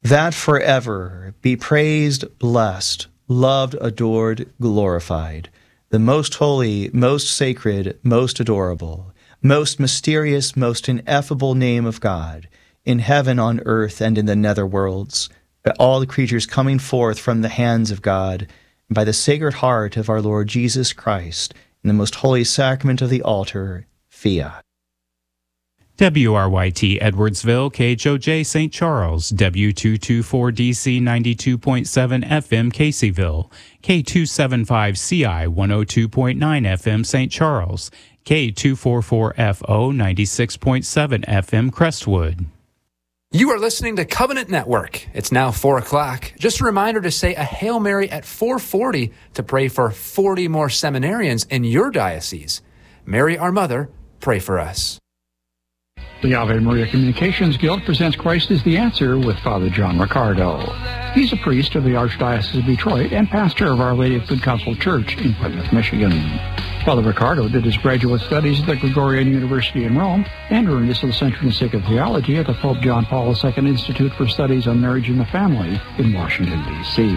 that forever be praised, blessed, loved, adored, glorified, the most holy, most sacred, most adorable, most mysterious, most ineffable name of God, in heaven, on earth, and in the nether worlds, by all the creatures coming forth from the hands of God, and by the Sacred Heart of our Lord Jesus Christ, in the most holy sacrament of the altar, Fiat. WRYT Edwardsville, KHOJ St. Charles, W224DC 92.7 FM Caseyville, K275CI 102.9 FM St. Charles, K244FO 96.7 FM Crestwood. You are listening to Covenant Network. It's now 4 o'clock. Just a reminder to say a Hail Mary at 4:40 to pray for 40 more seminarians in your diocese. Mary, our Mother, pray for us. The Ave Maria Communications Guild presents Christ is the Answer with Father John Riccardo. He's a priest of the Archdiocese of Detroit and pastor of Our Lady of Good Counsel Church in Plymouth, Michigan. Father Riccardo did his graduate studies at the Gregorian University in Rome and earned his licentiate in sacred theology at the Pope John Paul II Institute for Studies on Marriage and the Family in Washington, D.C.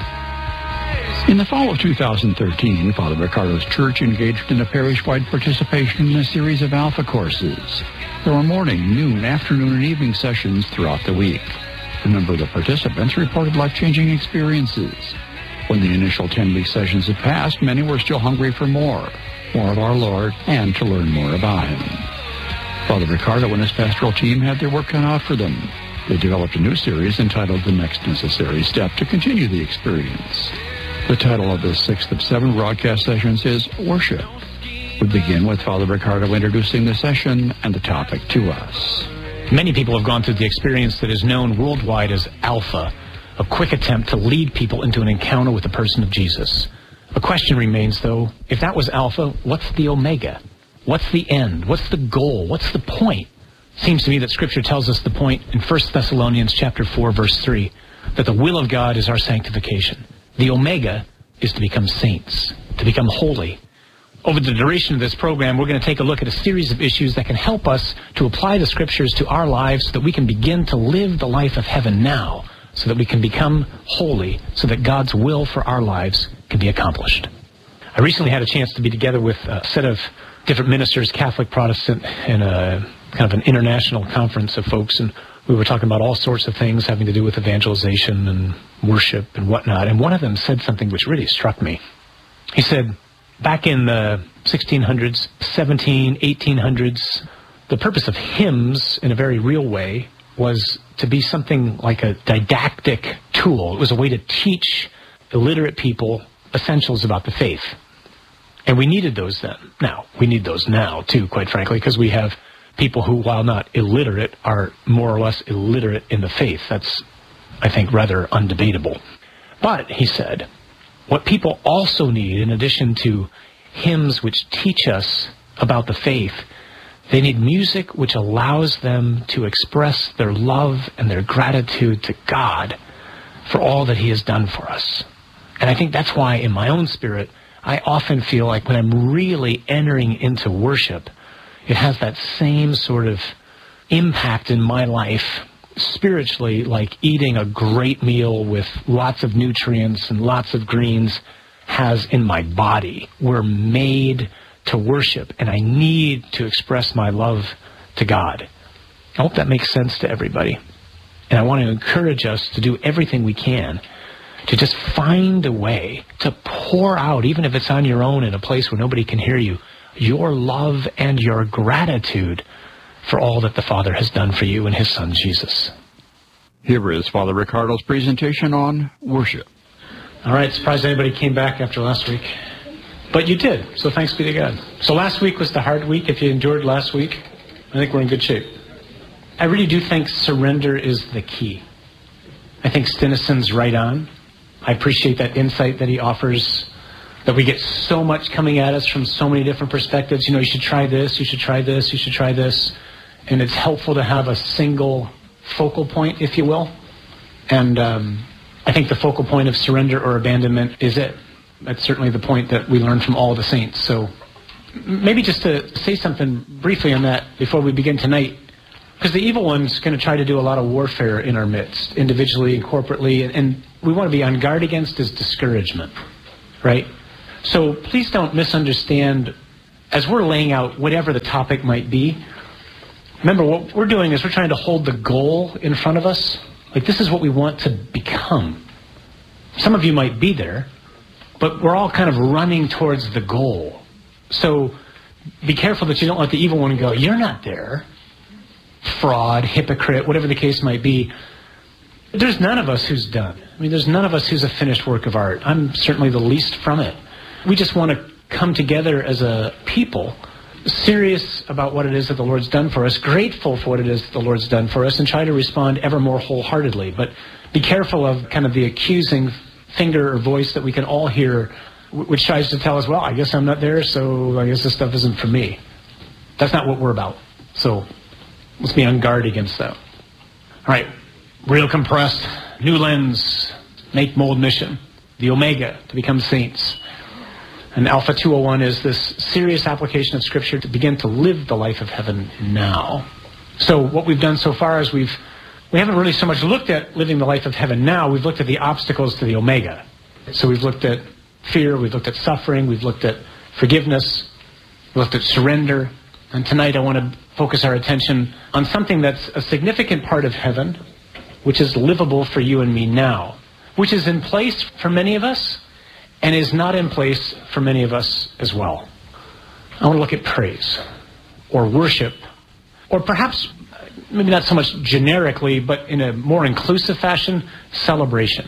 In the fall of 2013, Father Riccardo's church engaged in a parish-wide participation in a series of Alpha courses. There were morning, noon, afternoon, and evening sessions throughout the week. A number of the participants reported life-changing experiences. When the initial 10-week sessions had passed, many were still hungry for more of our Lord, and to learn more about Him. Father Riccardo and his pastoral team had their work cut out for them. They developed a new series entitled The Next Necessary Step to continue the experience. The title of the 6th of 7 broadcast sessions is Worship. We begin with Father Riccardo introducing the session and the topic to us. Many people have gone through the experience that is known worldwide as Alpha, a quick attempt to lead people into an encounter with the person of Jesus. A question remains, though, if that was Alpha, what's the Omega? What's the end? What's the goal? What's the point? Seems to me that Scripture tells us the point in 1 Thessalonians chapter 4, verse 3, that the will of God is our sanctification. The Omega is to become saints, to become holy. Over the duration of this program, we're going to take a look at a series of issues that can help us to apply the Scriptures to our lives so that we can begin to live the life of heaven now, so that we can become holy, so that God's will for our lives can be accomplished. I recently had a chance to be together with a set of different ministers, Catholic, Protestant, in a kind of an international conference of folks, and we were talking about all sorts of things having to do with evangelization and worship and whatnot, and one of them said something which really struck me. He said, back in the 1600s, 1800s, the purpose of hymns in a very real way was to be something like a didactic tool. It was a way to teach illiterate people essentials about the faith. And we needed those then. Now, we need those now, too, quite frankly, because we have people who, while not illiterate, are more or less illiterate in the faith. That's, I think, rather undebatable. But, he said, what people also need, in addition to hymns which teach us about the faith, they need music which allows them to express their love and their gratitude to God for all that He has done for us. And I think that's why, in my own spirit, I often feel like when I'm really entering into worship, it has that same sort of impact in my life, spiritually, like eating a great meal with lots of nutrients and lots of greens has in my body. We're made to worship, and I need to express my love to God. I hope that makes sense to everybody. And I want to encourage us to do everything we can to just find a way to pour out, even if it's on your own in a place where nobody can hear you, your love and your gratitude for all that the Father has done for you in His Son, Jesus. Here is Father Riccardo's presentation on worship. All right, surprised anybody came back after last week. But you did, so thanks be to God. So last week was the hard week. If you endured last week, I think we're in good shape. I really do think surrender is the key. I think Stinison's right on. I appreciate that insight that he offers, that we get so much coming at us from so many different perspectives. You know, you should try this, you should try this, you should try this. And it's helpful to have a single focal point, if you will. And I think the focal point of surrender or abandonment is it. That's certainly the point that we learn from all the saints. So maybe just to say something briefly on that before we begin tonight. Because the evil one's going to try to do a lot of warfare in our midst, individually and corporately, and we want to be on guard against is discouragement, right? So please don't misunderstand, as we're laying out whatever the topic might be, remember what we're doing is we're trying to hold the goal in front of us. Like, this is what we want to become. Some of you might be there, but we're all kind of running towards the goal. So be careful that you don't let the evil one go, you're not there. Fraud, hypocrite, whatever the case might be. There's none of us who's done. I mean, there's none of us who's a finished work of art. I'm certainly the least from it. We just want to come together as a people, serious about what it is that the Lord's done for us, grateful for what it is that the Lord's done for us, and try to respond ever more wholeheartedly. But be careful of kind of the accusing finger or voice that we can all hear, which tries to tell us, well, I guess I'm not there, so I guess this stuff isn't for me. That's not what we're about. So let's be on guard against that. All right, real compressed, new lens, make, mold, mission, the Omega, to become saints. And Alpha 201 is this serious application of Scripture to begin to live the life of heaven now. So what we've done so far is we haven't really so much looked at living the life of heaven now, we've looked at the obstacles to the Omega. So we've looked at fear, we've looked at suffering, we've looked at forgiveness, we've looked at surrender. And tonight I want to focus our attention on something that's a significant part of heaven, which is livable for you and me now, which is in place for many of us and is not in place for many of us as well. I want to look at praise or worship, or perhaps maybe not so much generically, but in a more inclusive fashion, celebration.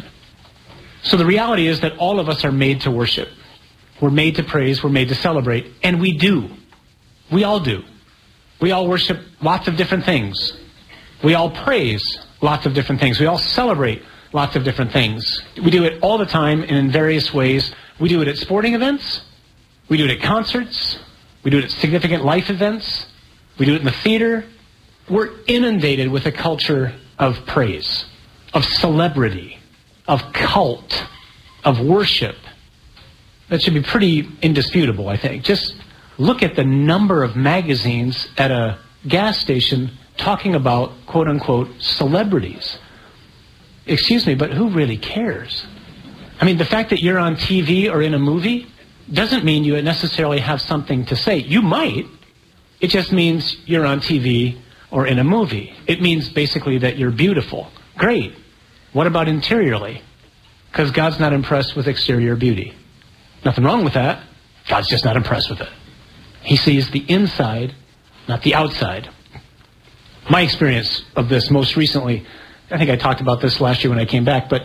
So the reality is that all of us are made to worship. We're made to praise, we're made to celebrate, and we do. We all do. We all worship lots of different things. We all praise lots of different things. We all celebrate lots of different things. We do it all the time and in various ways. We do it at sporting events. We do it at concerts. We do it at significant life events. We do it in the theater. We're inundated with a culture of praise, of celebrity, of cult, of worship. That should be pretty indisputable, I think. Just look at the number of magazines at a gas station talking about, quote-unquote, celebrities. Excuse me, but who really cares? I mean, the fact that you're on TV or in a movie doesn't mean you necessarily have something to say. You might. It just means you're on TV or in a movie. It means basically that you're beautiful. Great. What about interiorly? Because God's not impressed with exterior beauty. Nothing wrong with that. God's just not impressed with it. He sees the inside, not the outside. My experience of this most recently, I think I talked about this last year when I came back, but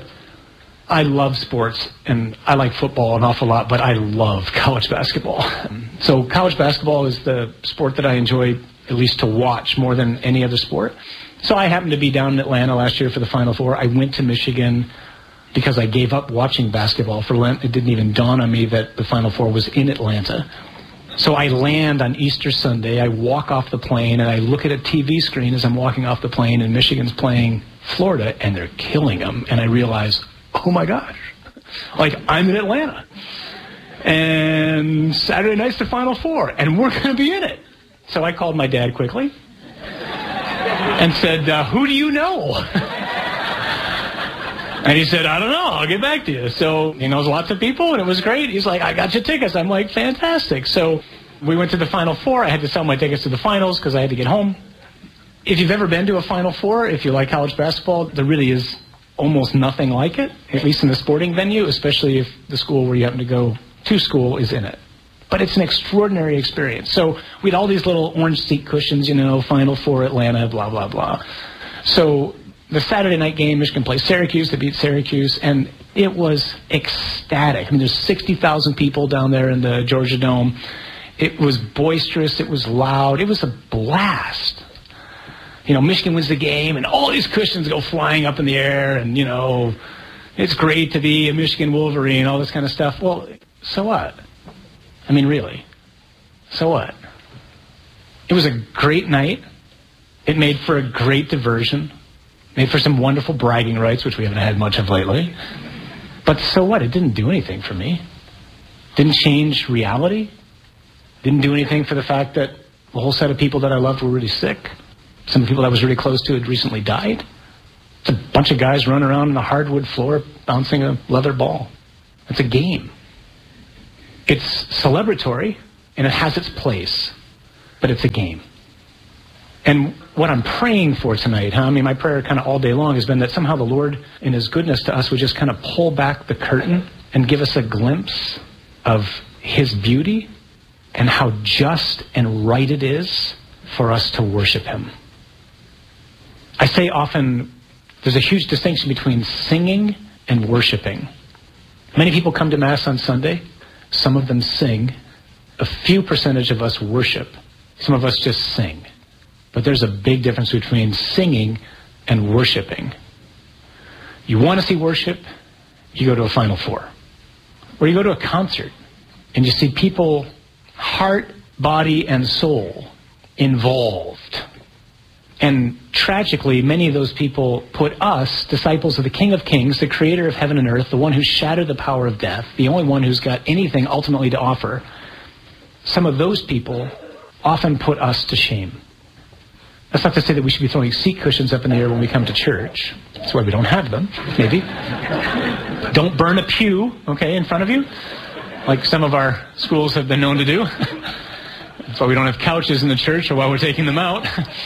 I love sports, and I like football an awful lot, but I love college basketball. So college basketball is the sport that I enjoy at least to watch more than any other sport. So I happened to be down in Atlanta last year for the Final Four. I went to Michigan because I gave up watching basketball for Lent. It didn't even dawn on me that the Final Four was in Atlanta. So I land on Easter Sunday, I walk off the plane, and I look at a TV screen as I'm walking off the plane, and Michigan's playing Florida, and they're killing them. And I realize, oh my gosh, like I'm in Atlanta. And Saturday night's the Final Four, and we're going to be in it. So I called my dad quickly and said, who do you know? And he said, I don't know, I'll get back to you. So he knows lots of people, and it was great. He's like, I got your tickets. I'm like, fantastic. So we went to the Final Four. I had to sell my tickets to the finals because I had to get home. If you've ever been to a Final Four, if you like college basketball, there really is almost nothing like it, at least in the sporting venue, especially if the school where you happen to go to school is in it. But it's an extraordinary experience. So we had all these little orange seat cushions, you know, Final Four Atlanta, blah, blah, blah. So the Saturday night game, Michigan plays Syracuse. They beat Syracuse, and it was ecstatic. I mean, there's 60,000 people down there in the Georgia Dome. It was boisterous. It was loud. It was a blast. You know, Michigan wins the game, and all these cushions go flying up in the air, and, you know, it's great to be a Michigan Wolverine, all this kind of stuff. Well, so what? I mean, really, so what? It was a great night. It made for a great diversion. Made for some wonderful bragging rights, which we haven't had much of lately. But so what? It didn't do anything for me. Didn't change reality. Didn't do anything for the fact that the whole set of people that I loved were really sick. Some people I was really close to had recently died. It's a bunch of guys running around on the hardwood floor bouncing a leather ball. It's a game. It's celebratory, and it has its place, but it's a game. And what I'm praying for tonight, my prayer kind of all day long has been that somehow the Lord, in His goodness to us, would just kind of pull back the curtain and give us a glimpse of His beauty and how just and right it is for us to worship Him. I say often, there's a huge distinction between singing and worshiping. Many people come to Mass on Sunday. Some of them sing. A few percentage of us worship. Some of us just sing. But there's a big difference between singing and worshiping. You want to see worship, you go to a Final Four. Or you go to a concert, and you see people, heart, body, and soul, involved. And tragically, many of those people put us, disciples of the King of Kings, the creator of heaven and earth, the one who shattered the power of death, the only one who's got anything ultimately to offer, some of those people often put us to shame. That's not to say that we should be throwing seat cushions up in the air when we come to church. That's why we don't have them, maybe. Don't burn a pew, in front of you, like some of our schools have been known to do. That's why we don't have couches in the church or while we're taking them out.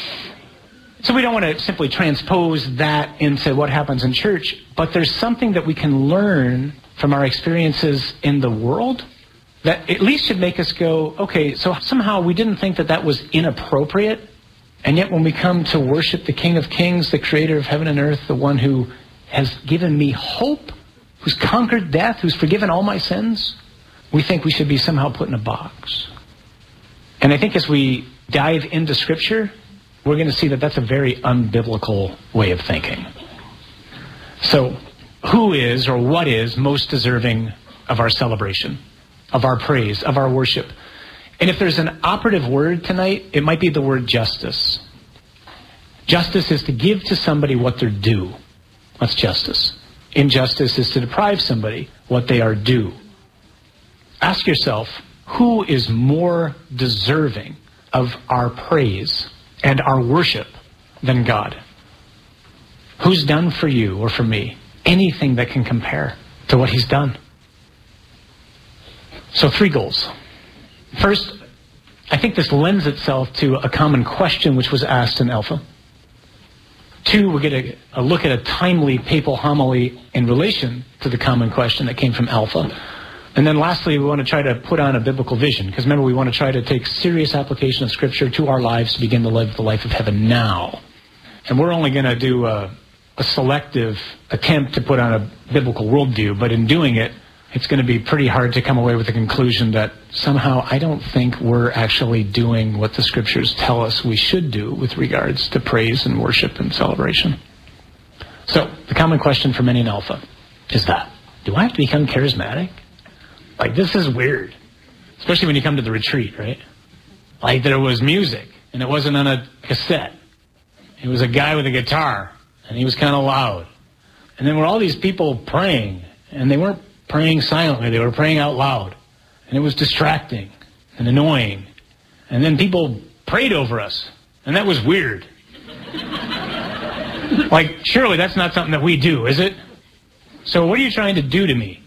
So we don't want to simply transpose that into what happens in church, but there's something that we can learn from our experiences in the world that at least should make us go, okay, so somehow we didn't think that that was inappropriate, and yet when we come to worship the King of Kings, the creator of heaven and earth, the one who has given me hope, who's conquered death, who's forgiven all my sins, we think we should be somehow put in a box. And I think as we dive into Scripture, we're going to see that that's a very unbiblical way of thinking. So, who is or what is most deserving of our celebration, of our praise, of our worship? And if there's an operative word tonight, it might be the word justice. Justice is to give to somebody what they're due. That's justice. Injustice is to deprive somebody what they are due. Ask yourself, who is more deserving of our praise and our worship than God? Who's done for you or for me anything that can compare to what He's done? So 3 goals. First, I think this lends itself to a common question which was asked in Alpha. 2, we'll get a look at a timely papal homily in relation to the common question that came from Alpha. And then lastly, we want to try to put on a biblical vision. Because remember, we want to try to take serious application of Scripture to our lives to begin to live the life of heaven now. And we're only going to do a selective attempt to put on a biblical worldview. But in doing it, it's going to be pretty hard to come away with the conclusion that somehow I don't think we're actually doing what the Scriptures tell us we should do with regards to praise and worship and celebration. So, the common question for many in Alpha is that, do I have to become charismatic? Like, this is weird. Especially when you come to the retreat, right? Like, there was music, and it wasn't on a cassette. It was a guy with a guitar, and he was kind of loud. And then were all these people praying, and they weren't praying silently, they were praying out loud. And it was distracting and annoying. And then people prayed over us, and that was weird. Like, surely that's not something that we do, is it? So what are you trying to do to me?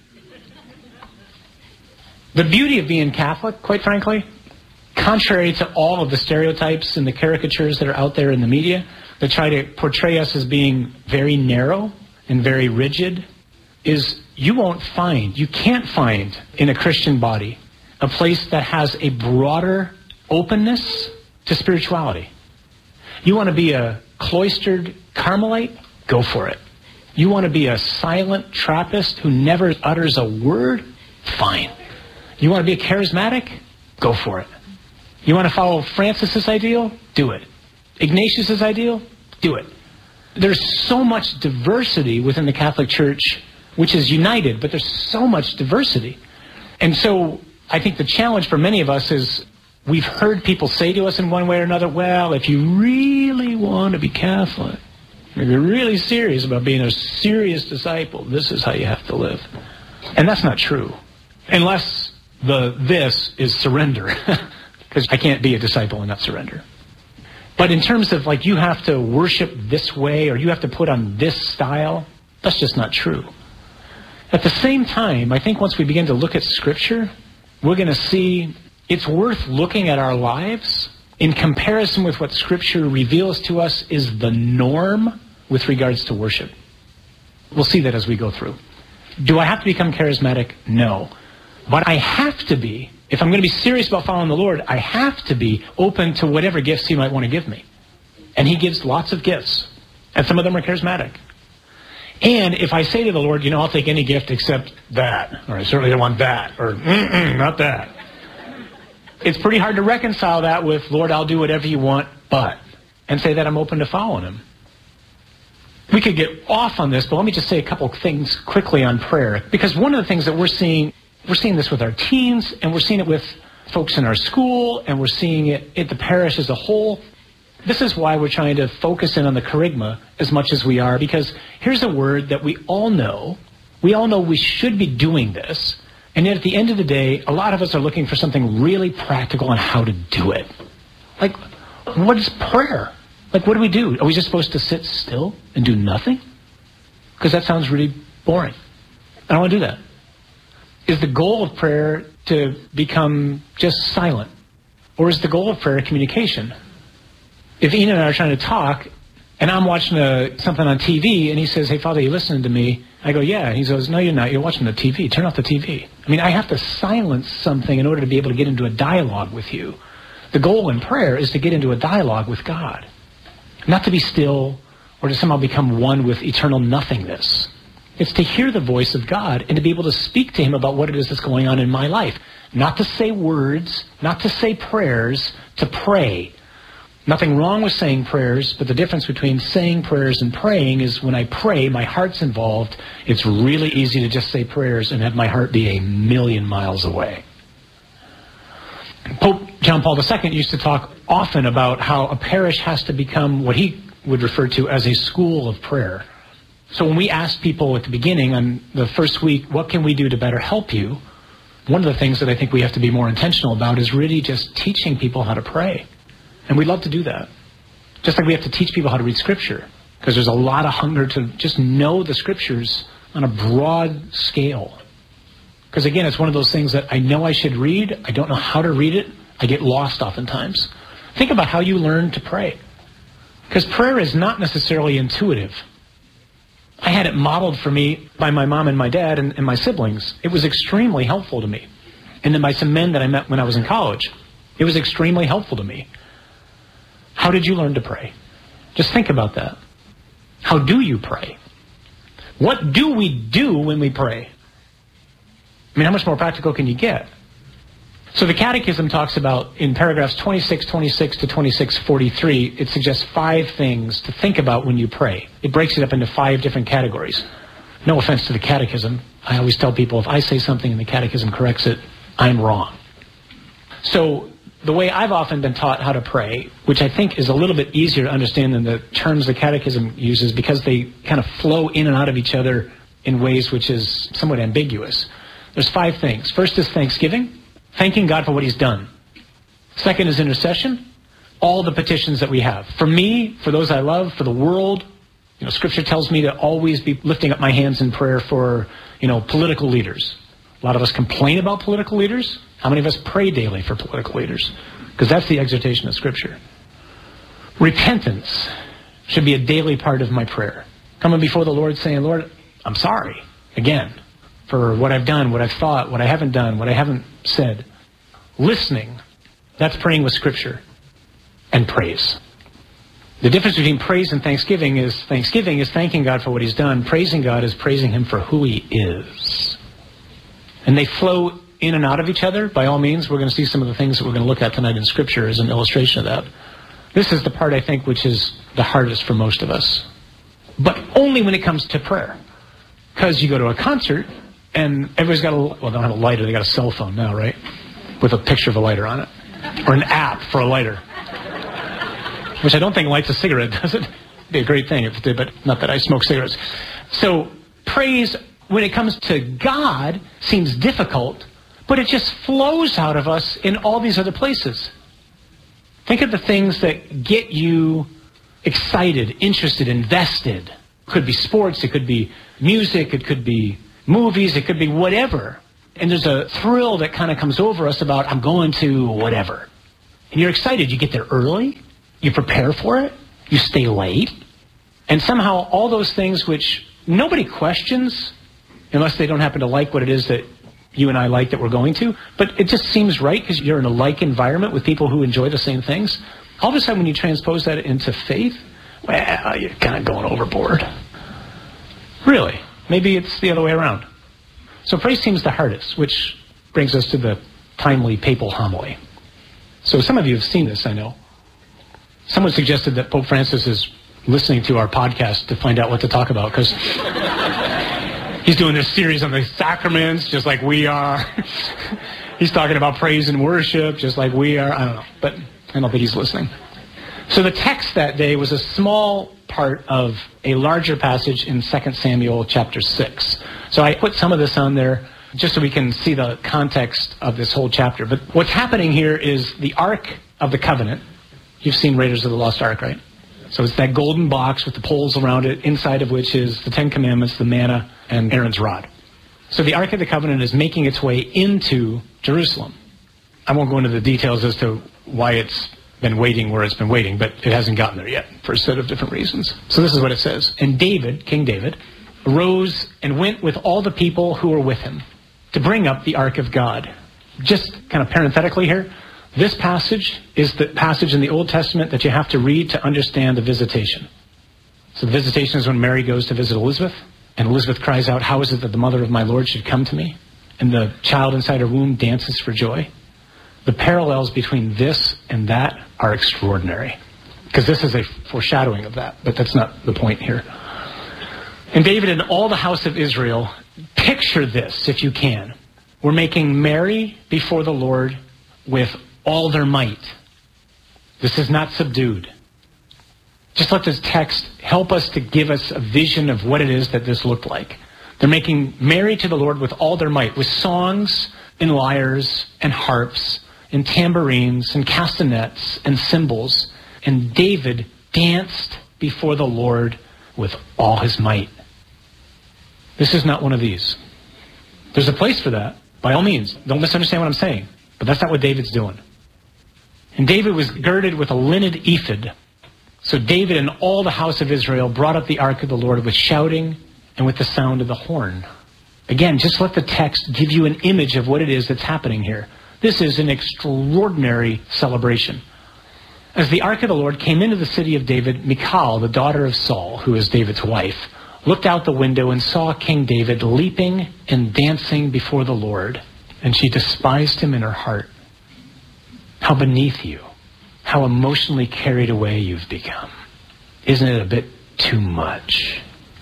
The beauty of being Catholic, quite frankly, contrary to all of the stereotypes and the caricatures that are out there in the media that try to portray us as being very narrow and very rigid, is you can't find in a Christian body a place that has a broader openness to spirituality. You want to be a cloistered Carmelite? Go for it. You want to be a silent Trappist who never utters a word? Fine. You want to be a charismatic? Go for it. You want to follow Francis's ideal? Do it. Ignatius's ideal? Do it. There's so much diversity within the Catholic Church, which is united, but there's so much diversity. And so I think the challenge for many of us is we've heard people say to us in one way or another, well, if you really want to be Catholic, if you're really serious about being a serious disciple, this is how you have to live. And that's not true. Unless this is surrender. Because I can't be a disciple and not surrender. But in terms of like you have to worship this way or you have to put on this style, that's just not true. At the same time, I think once we begin to look at Scripture, we're going to see it's worth looking at our lives in comparison with what Scripture reveals to us is the norm with regards to worship. We'll see that as we go through. Do I have to become charismatic? No. But I have to be. If I'm going to be serious about following the Lord, I have to be open to whatever gifts He might want to give me. And He gives lots of gifts. And some of them are charismatic. And if I say to the Lord, I'll take any gift except that, or I certainly don't want that, or not that. It's pretty hard to reconcile that with, Lord, I'll do whatever you want, but, and say that I'm open to following Him. We could get off on this, but let me just say a couple things quickly on prayer. Because one of the things that we're seeing this with our teens, and we're seeing it with folks in our school, and we're seeing it at the parish as a whole. This is why we're trying to focus in on the kerygma as much as we are, because here's a word that we all know. We all know we should be doing this, and yet at the end of the day, a lot of us are looking for something really practical on how to do it. Like, what is prayer? Like, what do we do? Are we just supposed to sit still and do nothing? Because that sounds really boring. I don't want to do that. Is the goal of prayer to become just silent? Or is the goal of prayer communication? If Ian and I are trying to talk, and I'm watching something on TV, and he says, hey, Father, you listening to me? I go, yeah. He goes, no, you're not. You're watching the TV. Turn off the TV. I mean, I have to silence something in order to be able to get into a dialogue with you. The goal in prayer is to get into a dialogue with God. Not to be still or to somehow become one with eternal nothingness. It's to hear the voice of God and to be able to speak to Him about what it is that's going on in my life. Not to say words, not to say prayers, to pray. Nothing wrong with saying prayers, but the difference between saying prayers and praying is when I pray, my heart's involved. It's really easy to just say prayers and have my heart be a million miles away. Pope John Paul II used to talk often about how a parish has to become what he would refer to as a school of prayer. So when we ask people at the beginning on the first week, what can we do to better help you? One of the things that I think we have to be more intentional about is really just teaching people how to pray. And we'd love to do that. Just like we have to teach people how to read Scripture. Because there's a lot of hunger to just know the Scriptures on a broad scale. Because again, it's one of those things that I know I should read. I don't know how to read it. I get lost oftentimes. Think about how you learn to pray. Because prayer is not necessarily intuitive. I had it modeled for me by my mom and my dad and my siblings. It was extremely helpful to me. And then by some men that I met when I was in college. It was extremely helpful to me. How did you learn to pray? Just think about that. How do you pray? What do we do when we pray? I mean, how much more practical can you get? So the Catechism talks about, in paragraphs 2626 to 2643, it suggests 5 things to think about when you pray. It breaks it up into 5 different categories. No offense to the Catechism. I always tell people, if I say something and the Catechism corrects it, I'm wrong. So the way I've often been taught how to pray, which I think is a little bit easier to understand than the terms the Catechism uses, because they kind of flow in and out of each other in ways which is somewhat ambiguous. There's 5 things. First is thanksgiving. Thanking God for what He's done. Second is intercession. All the petitions that we have. For me, for those I love, for the world. Scripture tells me to always be lifting up my hands in prayer for, political leaders. A lot of us complain about political leaders. How many of us pray daily for political leaders? Because that's the exhortation of Scripture. Repentance should be a daily part of my prayer. Coming before the Lord saying, Lord, I'm sorry. Again. For what I've done, what I've thought, what I haven't done, what I haven't said. Listening, that's praying with Scripture. And praise. The difference between praise and thanksgiving is thanking God for what He's done. Praising God is praising Him for who He is. And they flow in and out of each other. By all means, we're going to see some of the things that we're going to look at tonight in Scripture as an illustration of that. This is the part, I think, which is the hardest for most of us. But only when it comes to prayer. Because you go to a concert, and everybody's got they don't have a lighter, they got a cell phone now, right? With a picture of a lighter on it. Or an app for a lighter. Which I don't think lights a cigarette, does it? It'd be a great thing if it did, but not that I smoke cigarettes. So, praise, when it comes to God, seems difficult, but it just flows out of us in all these other places. Think of the things that get you excited, interested, invested. It could be sports, it could be music, it could be movies, it could be whatever. And there's a thrill that kind of comes over us about, I'm going to whatever. And you're excited. You get there early. You prepare for it. You stay late. And somehow all those things which nobody questions, unless they don't happen to like what it is that you and I like that we're going to, but it just seems right because you're in a like environment with people who enjoy the same things. All of a sudden when you transpose that into faith, well, you're kind of going overboard. Really. Maybe it's the other way around. So praise seems the hardest, which brings us to the timely papal homily. So some of you have seen this, I know. Someone suggested that Pope Francis is listening to our podcast to find out what to talk about, because he's doing this series on the sacraments, just like we are. He's talking about praise and worship, just like we are. I don't know, but I don't think he's listening. So the text that day was a small part of a larger passage in 2 Samuel chapter 6. So I put some of this on there just so we can see the context of this whole chapter. But what's happening here is the Ark of the Covenant. You've seen Raiders of the Lost Ark, right? So it's that golden box with the poles around it, inside of which is the Ten Commandments, the manna, and Aaron's rod. So the Ark of the Covenant is making its way into Jerusalem. I won't go into the details as to why it's been waiting where it's been waiting, but it hasn't gotten there yet for a set of different reasons. So this is what it says. And David, King David, arose and went with all the people who were with him to bring up the Ark of God. Just kind of parenthetically here, this passage is the passage in the Old Testament that you have to read to understand the visitation. So the visitation is when Mary goes to visit Elizabeth, and Elizabeth cries out, "How is it that the mother of my Lord should come to me?" And the child inside her womb dances for joy. The parallels between this and that are extraordinary, because this is a foreshadowing of that, but that's not the point here. And David and all the house of Israel, picture this if you can. We're making merry before the Lord with all their might. This is not subdued. Just let this text help us to give us a vision of what it is that this looked like. They're making merry to the Lord with all their might, with songs and lyres and harps and tambourines and castanets and cymbals. And David danced before the Lord with all his might. This is not one of these. There's a place for that, by all means. Don't misunderstand what I'm saying. But that's not what David's doing. And David was girded with a linen ephod. So David and all the house of Israel brought up the ark of the Lord with shouting and with the sound of the horn. Again, just let the text give you an image of what it is that's happening here. This is an extraordinary celebration. As the ark of the Lord came into the city of David, Michal, the daughter of Saul, who is David's wife, looked out the window and saw King David leaping and dancing before the Lord. And she despised him in her heart. How beneath you, how emotionally carried away you've become. Isn't it a bit too much?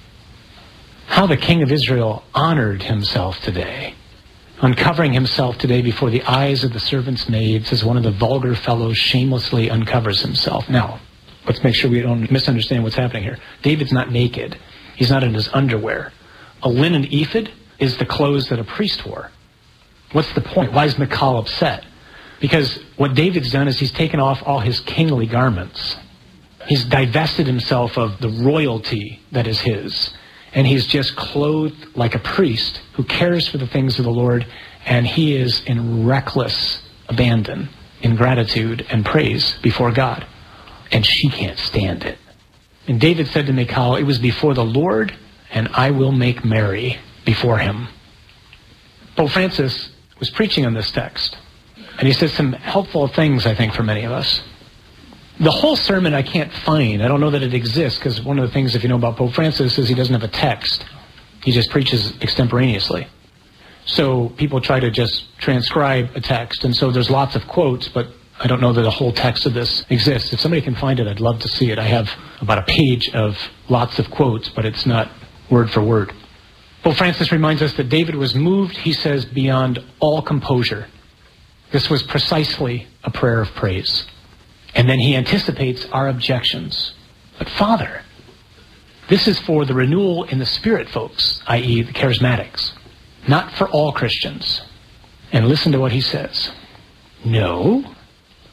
How the King of Israel honored himself today, uncovering himself today before the eyes of the servants' maids as one of the vulgar fellows shamelessly uncovers himself. Now, let's make sure we don't misunderstand what's happening here. David's not naked. He's not in his underwear. A linen ephod is the clothes that a priest wore. What's the point? Why is Michal upset? Because what David's done is he's taken off all his kingly garments. He's divested himself of the royalty that is his. And he's just clothed like a priest who cares for the things of the Lord. And he is in reckless abandon, in gratitude and praise before God. And she can't stand it. And David said to Michal, "It was before the Lord, and I will make merry before him." Pope Francis was preaching on this text. And he said some helpful things, I think, for many of us. The whole sermon I can't find. I don't know that it exists, because one of the things, if you know about Pope Francis, is he doesn't have a text. He just preaches extemporaneously. So people try to just transcribe a text. And so there's lots of quotes, but I don't know that a whole text of this exists. If somebody can find it, I'd love to see it. I have about a page of lots of quotes, but it's not word for word. Pope Francis reminds us that David was moved, he says, beyond all composure. This was precisely a prayer of praise. And then he anticipates our objections. But Father, this is for the renewal in the spirit folks, i.e. the charismatics, not for all Christians. And listen to what he says. No,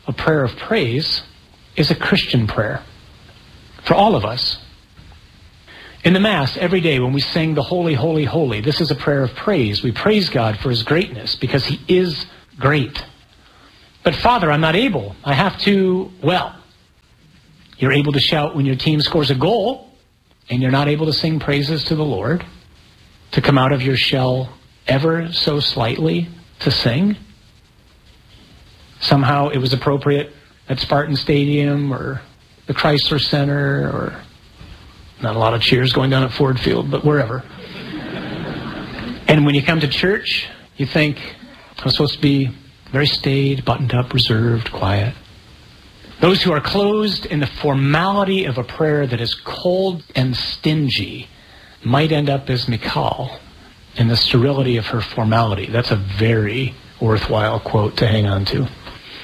a prayer of praise is a Christian prayer for all of us. In the Mass, every day when we sing the Holy, Holy, Holy, this is a prayer of praise. We praise God for his greatness because he is great. But Father, I'm not able. I have to, well, you're able to shout when your team scores a goal, and you're not able to sing praises to the Lord, to come out of your shell ever so slightly to sing. Somehow it was appropriate at Spartan Stadium or the Chrysler Center, or not a lot of cheers going down at Ford Field, but wherever. And when you come to church, you think, I'm supposed to be very staid, buttoned up, reserved, quiet. Those who are closed in the formality of a prayer that is cold and stingy might end up as Michal in the sterility of her formality. That's a very worthwhile quote to hang on to.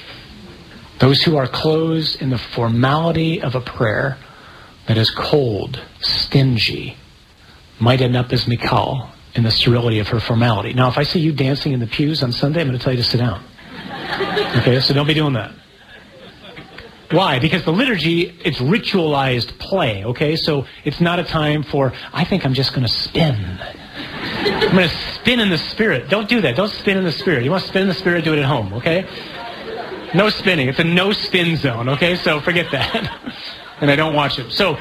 Those who are closed in the formality of a prayer that is cold, stingy, might end up as Michal in the sterility of her formality. Now, if I see you dancing in the pews on Sunday, I'm going to tell you to sit down. Okay, so don't be doing that. Why? Because the liturgy, it's ritualized play, okay? So it's not a time for, I think I'm just going to spin. I'm going to spin in the Spirit. Don't do that. Don't spin in the Spirit. You want to spin in the Spirit, do it at home, okay? No spinning. It's a no-spin zone, okay? So forget that. And I don't watch it. So,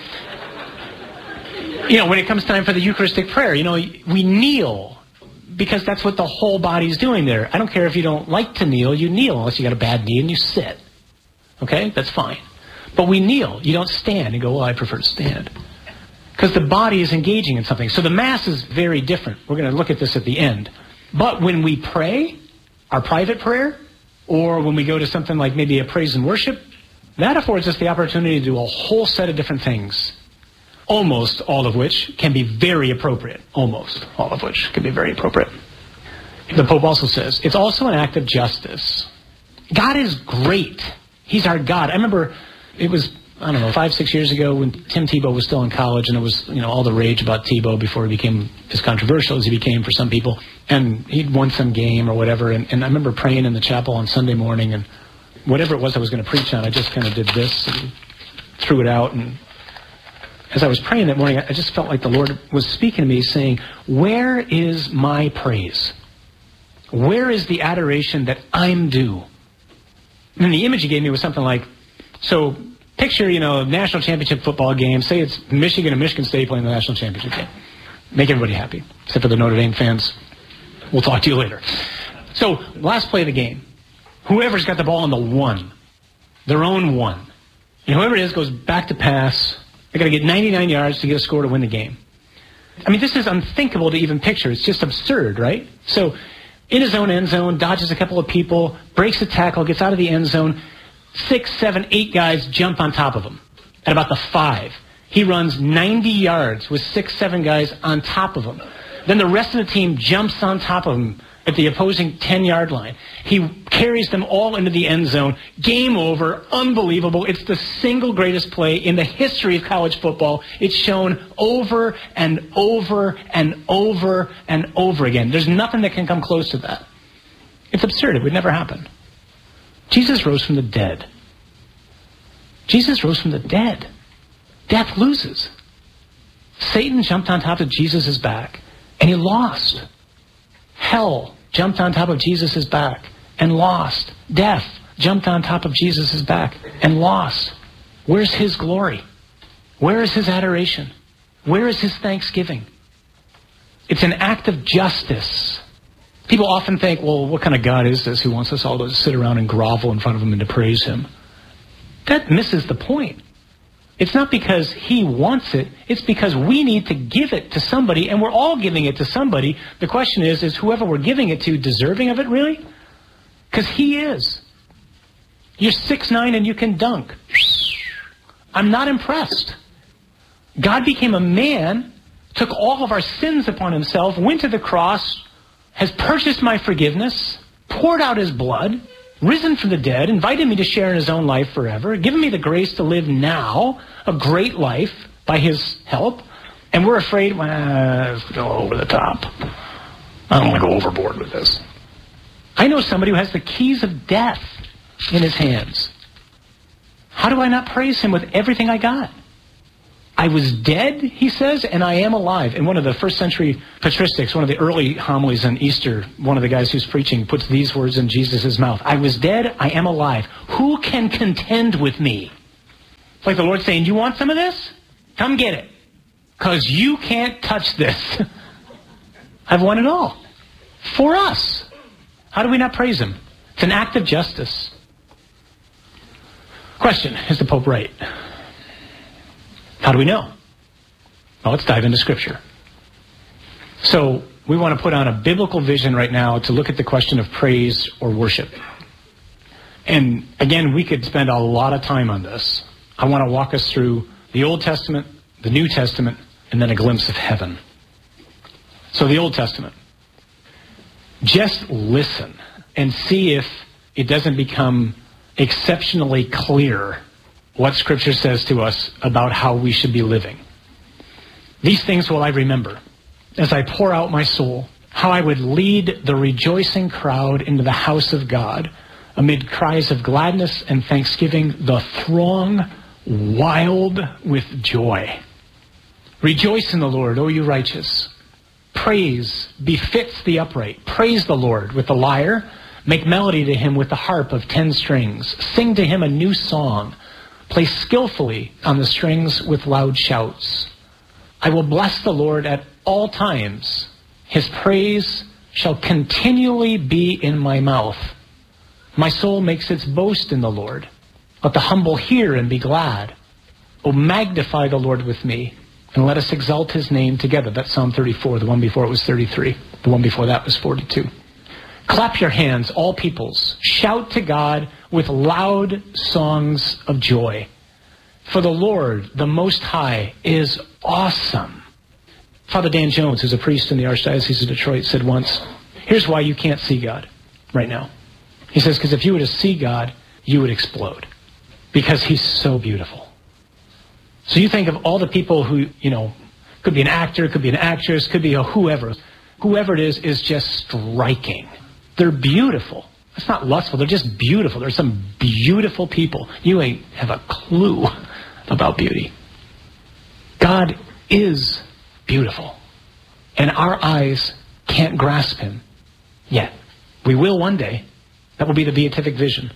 when it comes time for the Eucharistic prayer, we kneel because that's what the whole body's doing there. I don't care if you don't like to kneel. You kneel unless you got a bad knee and you sit. Okay? That's fine. But we kneel. You don't stand and go, well, I prefer to stand. Because the body is engaging in something. So the Mass is very different. We're going to look at this at the end. But when we pray, our private prayer, or when we go to something like maybe a praise and worship, that affords us the opportunity to do a whole set of different things. Almost all of which can be very appropriate. Almost all of which can be very appropriate. The Pope also says, it's also an act of justice. God is great. He's our God. I remember it was, 5-6 years ago when Tim Tebow was still in college, and it was, all the rage about Tebow before he became as controversial as he became for some people. And he'd won some game or whatever. And I remember praying in the chapel on Sunday morning, and whatever it was I was going to preach on, I just kind of did this and threw it out. And as I was praying that morning, I just felt like the Lord was speaking to me saying, where is my praise? Where is the adoration that I'm due? And the image he gave me was something like, so picture, national championship football game. Say it's Michigan and Michigan State playing the national championship game. Make everybody happy, except for the Notre Dame fans. We'll talk to you later. So, last play of the game. Whoever's got the ball on the 1, their own 1. And whoever it is goes back to pass. They're going to get 99 yards to get a score to win the game. This is unthinkable to even picture. It's just absurd, right? So, in his own end zone, dodges a couple of people, breaks a tackle, gets out of the end zone. 6, 7, 8 guys jump on top of him at about the 5. He runs 90 yards with 6, 7 guys on top of him. Then the rest of the team jumps on top of him at the opposing 10-yard line. He carries them all into the end zone. Game over. Unbelievable. It's the single greatest play in the history of college football. It's shown over and over and over and over again. There's nothing that can come close to that. It's absurd. It would never happen. Jesus rose from the dead. Jesus rose from the dead. Death loses. Satan jumped on top of Jesus' back, and he lost. Hell jumped on top of Jesus' back and lost. Death jumped on top of Jesus' back and lost. Where's his glory? Where is his adoration? Where is his thanksgiving? It's an act of justice. People often think, well, what kind of God is this who wants us all to sit around and grovel in front of him and to praise him? That misses the point. It's not because he wants it. It's because we need to give it to somebody, and we're all giving it to somebody. The question is whoever we're giving it to deserving of it, really? Because he is. You're 6'9" and you can dunk. I'm not impressed. God became a man, took all of our sins upon himself, went to the cross, has purchased my forgiveness, poured out his blood, risen from the dead, invited me to share in his own life forever, given me the grace to live now a great life by his help, and we're afraid, well, go over the top. I don't want to go overboard with this. I know somebody who has the keys of death. in his hands. How do I not praise him with everything I got? I was dead, he says, and I am alive. In one of the first century patristics, one of the early homilies on Easter, one of the guys who's preaching puts these words in Jesus' mouth. I was dead, I am alive. Who can contend with me? It's like the Lord saying, you want some of this? Come get it. Because you can't touch this. I've won it all. For us. How do we not praise him? It's an act of justice. Question, is the Pope right? How do we know? Well, let's dive into Scripture. So we want to put on a biblical vision right now to look at the question of praise or worship. And again, we could spend a lot of time on this. I want to walk us through the Old Testament, the New Testament, and then a glimpse of heaven. So the Old Testament. Just listen and see if it doesn't become exceptionally clear what Scripture says to us about how we should be living. These things will I remember as I pour out my soul, how I would lead the rejoicing crowd into the house of God amid cries of gladness and thanksgiving, the throng wild with joy. Rejoice in the Lord, O you righteous. Praise befits the upright. Praise the Lord with the lyre. Make melody to him with the harp of 10 strings. Sing to him a new song. Play skillfully on the strings with loud shouts. I will bless the Lord at all times. His praise shall continually be in my mouth. My soul makes its boast in the Lord. Let the humble hear and be glad. O magnify the Lord with me, and let us exalt his name together. That's Psalm 34. The one before it was 33. The one before that was 42. Clap your hands, all peoples. Shout to God with loud songs of joy. For the Lord, the Most High, is awesome. Father Dan Jones, who's a priest in the Archdiocese of Detroit, said once, here's why you can't see God right now. He says, because if you were to see God, you would explode. Because he's so beautiful. So you think of all the people who, could be an actor, could be an actress, could be a whoever. Whoever it is just striking. They're beautiful. It's not lustful. They're just beautiful. There's some beautiful people. You ain't have a clue about beauty. God is beautiful. And our eyes can't grasp him yet. We will one day. That will be the beatific vision.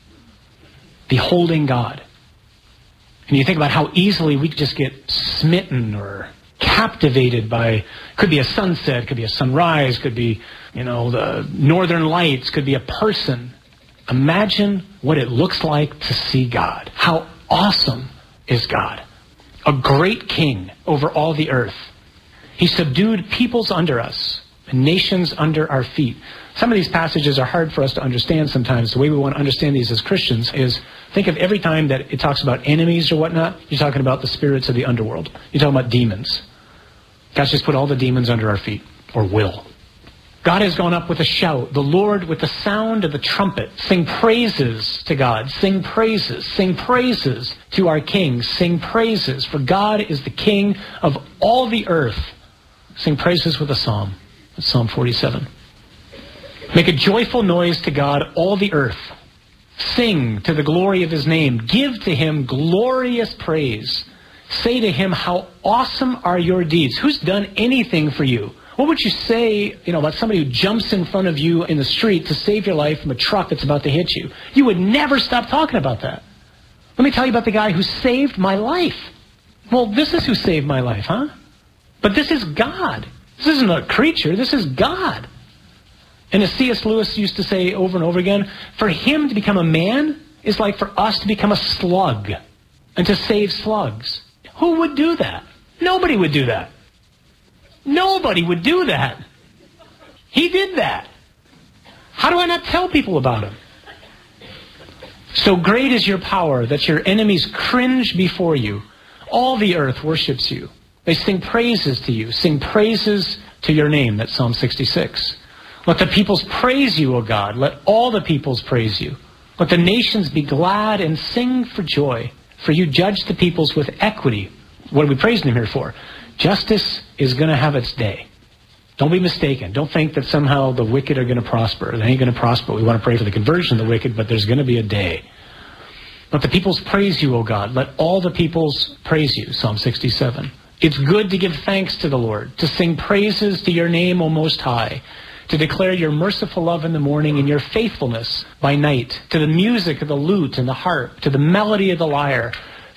Beholding God. And you think about how easily we just get smitten or captivated by, could be a sunset, could be a sunrise, could be, the northern lights, could be a person. Imagine what it looks like to see God. How awesome is God? A great king over all the earth. He subdued peoples under us, and nations under our feet. Some of these passages are hard for us to understand sometimes. The way we want to understand these as Christians is, think of every time that it talks about enemies or whatnot, you're talking about the spirits of the underworld. You're talking about demons. God's just put all the demons under our feet, or will. God has gone up with a shout. The Lord with the sound of the trumpet. Sing praises to God. Sing praises. Sing praises to our King. Sing praises, for God is the King of all the earth. Sing praises with a psalm. That's Psalm 47. Make a joyful noise to God, all the earth. Sing to the glory of his name. Give to him glorious praise. Say to him, how awesome are your deeds. Who's done anything for you? What would you say, about somebody who jumps in front of you in the street to save your life from a truck that's about to hit you? You would never stop talking about that. Let me tell you about the guy who saved my life. Well, this is who saved my life, huh? But this is God. This isn't a creature. This is God. And as C.S. Lewis used to say over and over again, for him to become a man is like for us to become a slug and to save slugs. Who would do that? Nobody would do that. Nobody would do that. He did that. How do I not tell people about him? So great is your power that your enemies cringe before you. All the earth worships you. They sing praises to you. Sing praises to your name. That's Psalm 66. Let the peoples praise you, O God. Let all the peoples praise you. Let the nations be glad and sing for joy. For you judge the peoples with equity. What are we praising him here for? Justice is going to have its day. Don't be mistaken. Don't think that somehow the wicked are going to prosper. They ain't going to prosper. We want to pray for the conversion of the wicked, but there's going to be a day. Let the peoples praise you, O God. Let all the peoples praise you, Psalm 67. It's good to give thanks to the Lord, to sing praises to your name, O Most High, to declare your merciful love in the morning and your faithfulness by night, to the music of the lute and the harp, to the melody of the lyre,